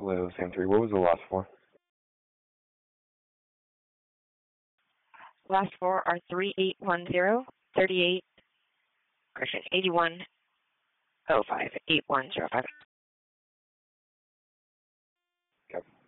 Hello, Sam 3. What was the last four? Last four are 3810, 8105, 8105.